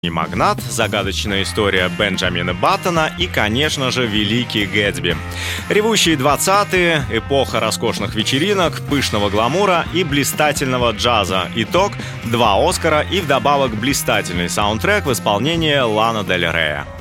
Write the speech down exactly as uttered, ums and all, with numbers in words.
Магнат, загадочная история Бенджамина Баттона и, конечно же, Великий Гэтсби. Ревущие двадцатые, эпоха роскошных вечеринок, пышного гламура и блистательного джаза. Итог — два Оскара и вдобавок блистательный саундтрек в исполнении Лана Дель Рея.